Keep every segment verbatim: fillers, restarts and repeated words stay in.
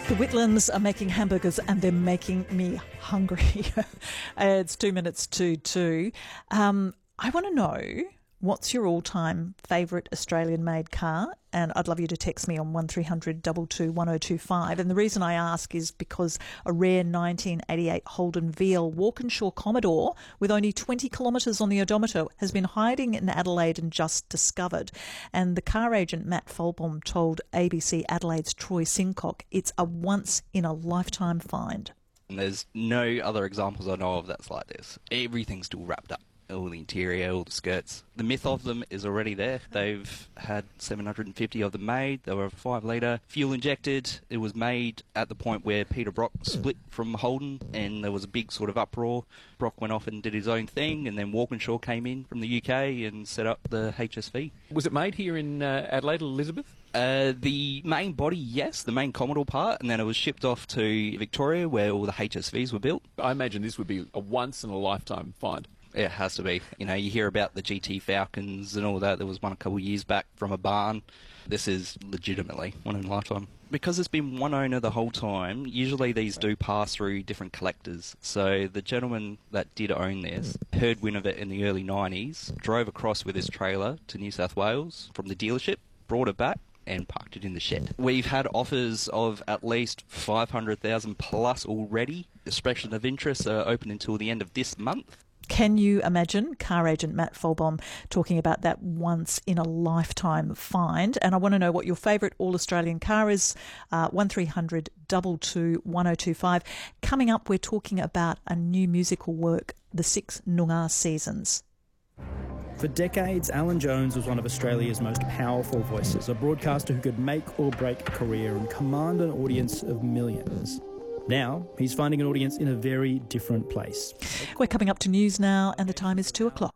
The Whitlands are making hamburgers and they're making me hungry. It's two minutes to two. Um, I want to know, what's your all-time favourite Australian-made car? And I'd love you to text me on one three hundred two two one oh two five. And the reason I ask is because a rare nineteen eighty-eight Holden V L Walkinshaw Commodore with only twenty kilometres on the odometer has been hiding in Adelaide and just discovered. And the car agent Matt Folbaum told A B C Adelaide's Troy Sincock it's a once-in-a-lifetime find. And there's no other examples I know of that's like this. Everything's still wrapped up. All the interior, all the skirts. The myth of them is already there. They've had seven hundred fifty of them made. They were five litre fuel injected. It was made at the point where Peter Brock split from Holden, and there was a big sort of uproar. Brock went off and did his own thing, and then Walkinshaw came in from the U K and set up the H S V. Was it made here in uh, Adelaide, Elizabeth? Uh, the main body, yes, the main Commodore part, and then it was shipped off to Victoria where all the H S Vs were built. I imagine this would be a once-in-a-lifetime find. It has to be. You know, you hear about the G T Falcons and all that. There was one a couple of years back from a barn. This is legitimately one in a lifetime. Because it's been one owner the whole time, usually these do pass through different collectors. So the gentleman that did own this heard wind of it in the early nineties, drove across with his trailer to New South Wales from the dealership, brought it back, and parked it in the shed. We've had offers of at least five hundred thousand plus already. Expression of interest are open until the end of this month. Can you imagine car agent Matt Folbaum talking about that once-in-a-lifetime find? And I want to know what your favourite all-Australian car is. Uh, one three hundred two two one oh two five. Coming up, we're talking about a new musical work, The Six Noongar Seasons. For decades, Alan Jones was one of Australia's most powerful voices, a broadcaster who could make or break a career and command an audience of millions. Now, he's finding an audience in a very different place. We're coming up to news now, and the time is two o'clock.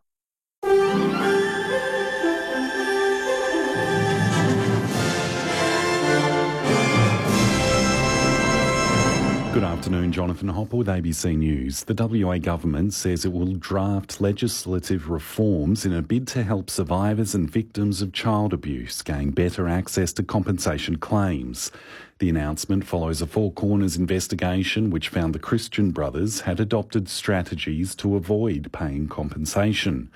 Good afternoon, Jonathan Hopper with A B C News. The W A government says it will draft legislative reforms in a bid to help survivors and victims of child abuse gain better access to compensation claims. The announcement follows a Four Corners investigation which found the Christian brothers had adopted strategies to avoid paying compensation.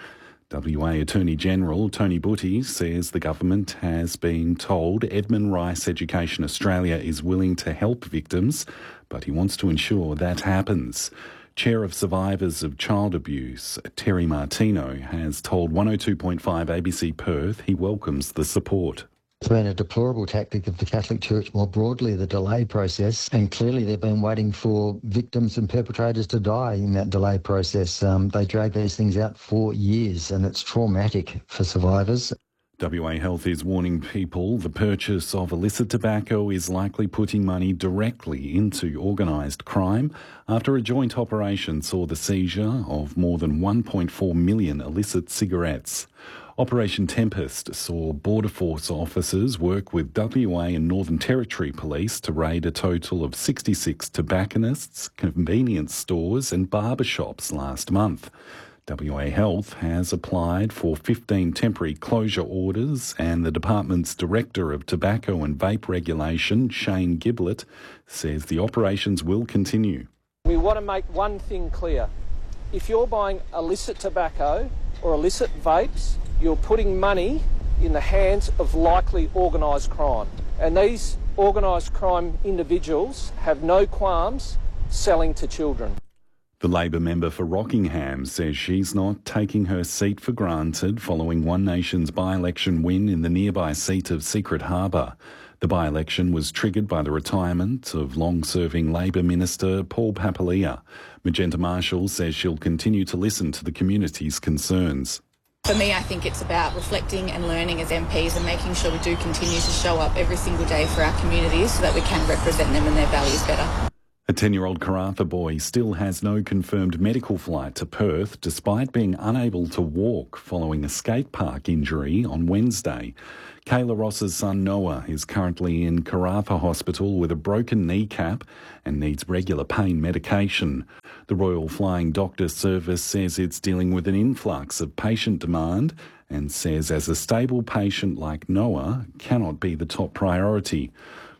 W A Attorney-General Tony Butty says the government has been told Edmund Rice Education Australia is willing to help victims, but he wants to ensure that happens. Chair of Survivors of Child Abuse, Terry Martino, has told one oh two point five A B C Perth he welcomes the support. It's been a deplorable tactic of the Catholic Church more broadly, the delay process, and clearly they've been waiting for victims and perpetrators to die in that delay process. Um, they drag these things out for years, and it's traumatic for survivors. W A Health is warning people the purchase of illicit tobacco is likely putting money directly into organised crime after a joint operation saw the seizure of more than one point four million illicit cigarettes. Operation Tempest saw Border Force officers work with W A and Northern Territory Police to raid a total of sixty-six tobacconists, convenience stores and barber shops last month. W A Health has applied for fifteen temporary closure orders, and the department's Director of Tobacco and Vape Regulation, Shane Giblett, says the operations will continue. We want to make one thing clear. If you're buying illicit tobacco or illicit vapes, you're putting money in the hands of likely organised crime. And these organised crime individuals have no qualms selling to children. The Labor member for Rockingham says she's not taking her seat for granted following One Nation's by-election win in the nearby seat of Secret Harbour. The by-election was triggered by the retirement of long-serving Labor Minister Paul Papalia. Magenta Marshall says she'll continue to listen to the community's concerns. For me, I think it's about reflecting and learning as M Ps and making sure we do continue to show up every single day for our communities so that we can represent them and their values better. A ten-year-old Karratha boy still has no confirmed medical flight to Perth despite being unable to walk following a skate park injury on Wednesday. Kayla Ross's son Noah is currently in Karratha Hospital with a broken kneecap and needs regular pain medication. The Royal Flying Doctor Service says it's dealing with an influx of patient demand and says as a stable patient like Noah cannot be the top priority.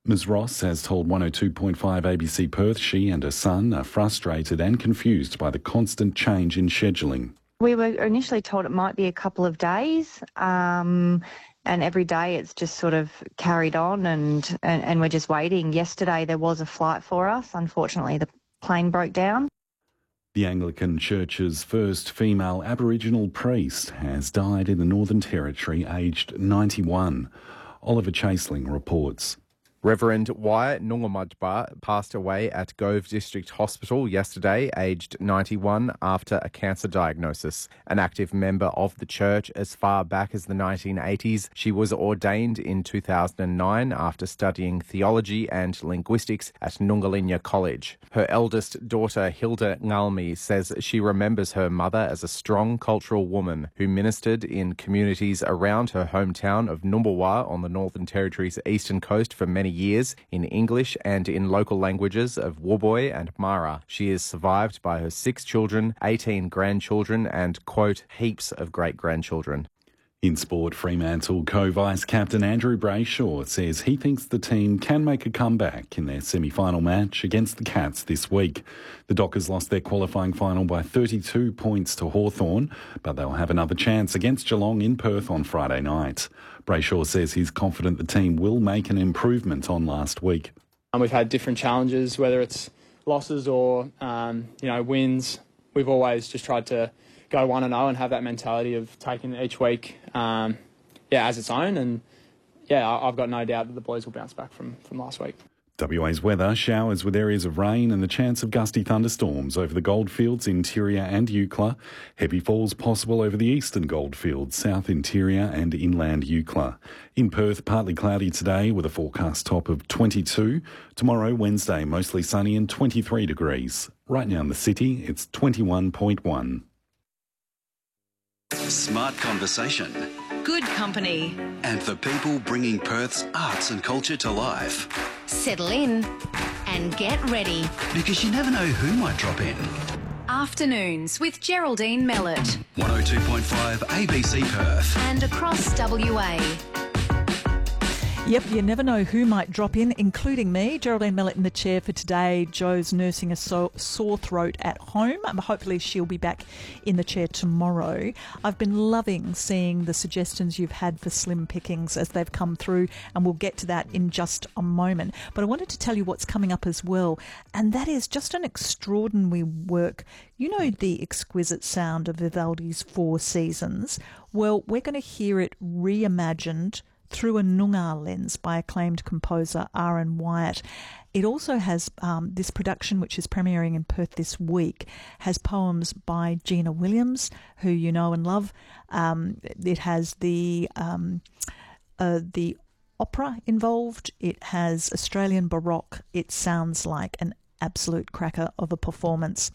Ms Ross has told one oh two point five A B C Perth she and her son are frustrated and confused by the constant change in scheduling. We were initially told it might be a couple of days, um, and every day it's just sort of carried on and, and, and we're just waiting. Yesterday there was a flight for us. Unfortunately, the plane broke down. The Anglican Church's first female Aboriginal priest has died in the Northern Territory, aged ninety-one. Oliver Chaseling reports. Reverend Wyatt Nungamudba passed away at Gove District Hospital yesterday, aged ninety-one, after a cancer diagnosis. An active member of the church as far back as the nineteen eighties, she was ordained in two thousand nine after studying theology and linguistics at Nungalinya College. Her eldest daughter, Hilda Ngalmi, says she remembers her mother as a strong cultural woman who ministered in communities around her hometown of Numbawa on the Northern Territory's eastern coast for many years in English and in local languages of Wuboy and Mara. She is survived by her six children, eighteen grandchildren and, quote, heaps of great-grandchildren. In sport, Fremantle co-vice captain Andrew Brayshaw says he thinks the team can make a comeback in their semi-final match against the Cats this week. The Dockers lost their qualifying final by thirty-two points to Hawthorn, but they'll have another chance against Geelong in Perth on Friday night. Brayshaw says he's confident the team will make an improvement on last week. Um, we've had different challenges, whether it's losses or um, you know wins. We've always just tried to go one and zero and have that mentality of taking each week, um, yeah, as its own. And yeah, I've got no doubt that the boys will bounce back from from last week. W A's weather, showers with areas of rain and the chance of gusty thunderstorms over the Goldfields, Interior and Eucla. Heavy falls possible over the eastern Goldfields, South Interior and inland Eucla. In Perth, partly cloudy today with a forecast top of twenty-two. Tomorrow, Wednesday, mostly sunny and twenty-three degrees. Right now in the city, it's twenty-one point one. Smart conversation. Good company. And the people bringing Perth's arts and culture to life. Settle in and get ready. Because you never know who might drop in. Afternoons with Geraldine Mellett. one oh two point five A B C Perth. And across W A. Yep, you never know who might drop in, including me, Geraldine Mellett in the chair for today. Jo's nursing a so- sore throat at home. Um, hopefully she'll be back in the chair tomorrow. I've been loving seeing the suggestions you've had for slim pickings as they've come through, and we'll get to that in just a moment. But I wanted to tell you what's coming up as well, and that is just an extraordinary work. You know the exquisite sound of Vivaldi's Four Seasons? Well, we're going to hear it reimagined through a Noongar lens by acclaimed composer Aaron Wyatt. It also has um, this production, which is premiering in Perth this week, has poems by Gina Williams, who you know and love. Um, it has the um, uh, the opera involved. It has Australian Baroque. It sounds like an absolute cracker of a performance.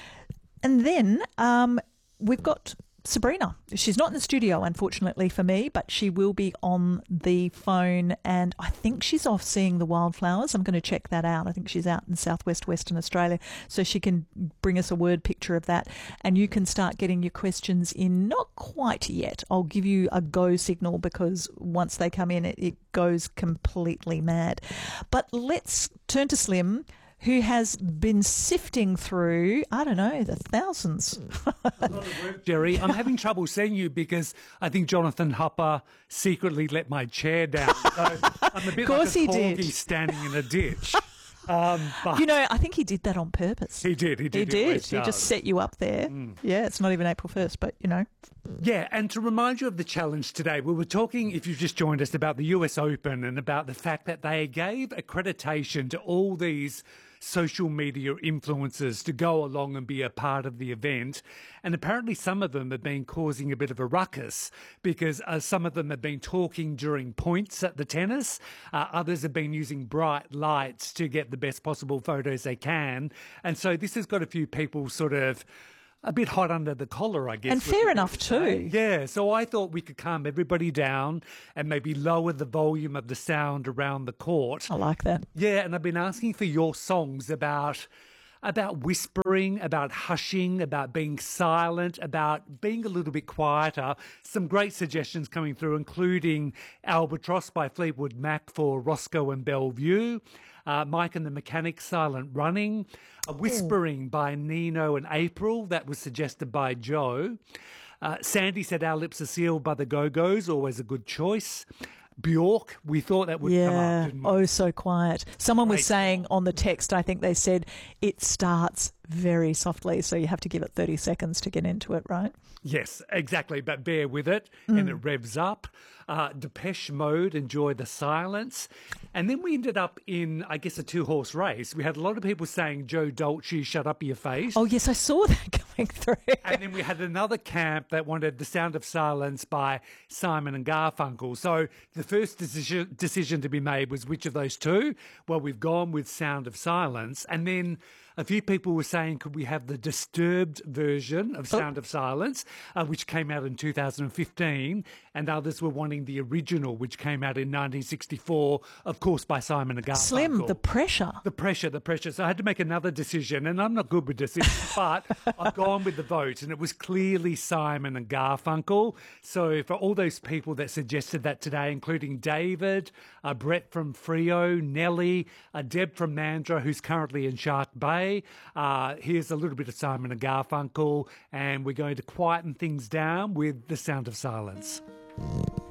And then um, we've got Sabrina. She's not in the studio, unfortunately for me, but she will be on the phone, and I think she's off seeing the wildflowers. I'm going to check that out. I think she's out in southwest Western Australia, so she can bring us a word picture of that, and you can start getting your questions in. Not quite yet. I'll give you a go signal, because once they come in, it, it goes completely mad. But let's turn to Slim, who has been sifting through, I don't know, the thousands. A lot of work, Jerry. I'm having trouble seeing you because I think Jonathan Hopper secretly let my chair down. So I'm a bit like a corgi standing in a ditch. Um, but you know, I think he did that on purpose. He did. He did. He did. He just set you up there. Mm. Yeah, it's not even April first, but you know. Yeah, and to remind you of the challenge today, we were talking, if you've just joined us, about the U S Open and about the fact that they gave accreditation to all these social media influencers to go along and be a part of the event. And apparently some of them have been causing a bit of a ruckus because uh, some of them have been talking during points at the tennis. Uh, others have been using bright lights to get the best possible photos they can. And so this has got a few people sort of a bit hot under the collar, I guess. And fair enough too. Yeah, so I thought we could calm everybody down and maybe lower the volume of the sound around the court. I like that. Yeah, and I've been asking for your songs about about whispering, about hushing, about being silent, about being a little bit quieter. Some great suggestions coming through, including Albatross by Fleetwood Mac for Roscoe and Bellevue, uh, Mike and the Mechanics, Silent Running, uh, Whispering by Nino and April, that was suggested by Joe. Uh, Sandy said Our Lips Are Sealed by the Go-Go's, always a good choice. Bjork, we thought that would yeah. come up, didn't we? Oh, so quiet. Someone was Great saying on the text, I think they said it starts very softly, so you have to give it thirty seconds to get into it, right? Yes, exactly, but bear with it, Mm. and it revs up. Uh, Depeche Mode, Enjoy the Silence. And then we ended up in, I guess, a two-horse race. We had a lot of people saying Joe Dolce, Shut Up Your Face. Oh, yes, I saw that coming through. And then we had another camp that wanted The Sound of Silence by Simon and Garfunkel. So the first decision, decision to be made was which of those two? Well, we've gone with Sound of Silence. And then a few people were saying, could we have the disturbed version of Sound oh. of Silence, uh, which came out in two thousand fifteen, and others were wanting the original, which came out in nineteen sixty-four, of course, by Simon and Garfunkel. Slim, the pressure. The pressure, the pressure. So I had to make another decision, and I'm not good with decisions, but I've gone with the vote, and it was clearly Simon and Garfunkel. So for all those people that suggested that today, including David, uh, Brett from Freo, Nelly, uh, Deb from Mandurah, who's currently in Shark Bay, Uh, here's a little bit of Simon and Garfunkel, and we're going to quieten things down with The Sound of Silence.